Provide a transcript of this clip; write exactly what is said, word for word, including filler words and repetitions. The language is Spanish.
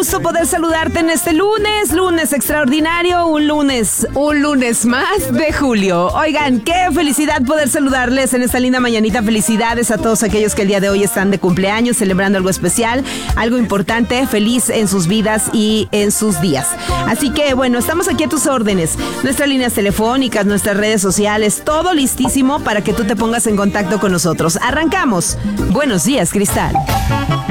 gusto poder saludarte en este lunes, lunes extraordinario, un lunes, un lunes más de julio. Oigan, qué felicidad poder saludarles en esta linda mañanita. Felicidades a todos aquellos que el día de hoy están de cumpleaños, celebrando algo especial, algo importante, feliz en sus vidas y en sus días. Así que, bueno, estamos aquí a tus órdenes. Nuestras líneas telefónicas, nuestras redes sociales, todo listísimo para que tú te pongas en contacto con nosotros. Arrancamos. Buenos días, Cristal.